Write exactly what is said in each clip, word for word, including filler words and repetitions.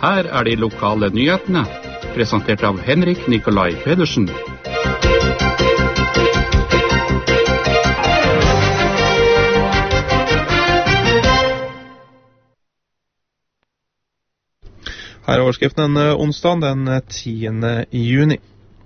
Her er de lokale nyhetene, presentert av Henrik Nikolai Pedersen. Her er overskriften den onsdag den tiende juni.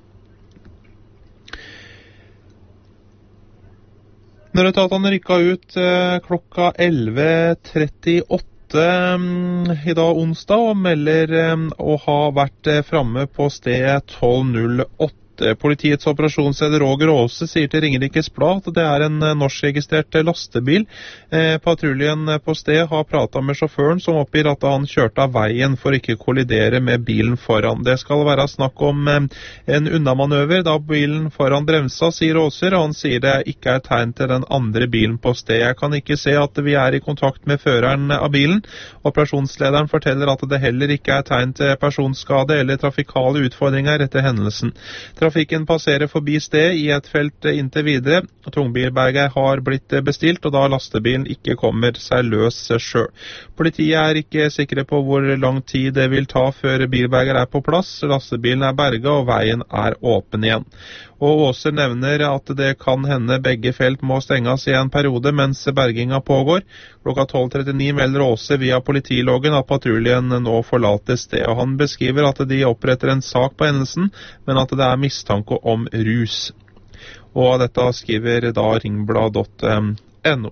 Nødetatene rykket ut eh, klokka elleve trettiåtte eh, i dag onsdag og melder eh, å ha vært eh, fremme på sted tolv null åtte. Politiets operasjonsleder Roger Aase sier til Ringerikes Blad at det er en norskregistrert lastebil. Eh, patruljen på sted har pratet med sjåføren som oppgir at han kjørte av veien for ikke kollidere med bilen foran. Det skal være snakk om eh, en unnamanøver da bilen foran bremsa, sier Aase, og han sier det ikke er tegn til den andre bilen på sted. Jeg kan ikke se at vi er i kontakt med føreren av bilen. Operasjonslederen forteller at det heller ikke er tegn til personskade eller trafikale utfordringer etter hendelsen. Trafikken passerer forbi sted i et felt inntil videre. Tungbilberget har blitt bestilt, og da lastebilen ikke kommer seg løs selv. Politiet er ikke sikre på hvor lang tid det vil ta før bilberger er på plass. Lastebilen er berget, og veien er åpen igjen. Og Aase nevner at det kan hende begge felt må stenges i en periode mens berginga pågår. Klokka tolv trettini melder Aase via politiloggen at patruljen nå forlater sted. Og han beskriver at de oppretter en sak på hendelsen, men at det er mistanke om rus. Og dette skriver da ringblad punktum no.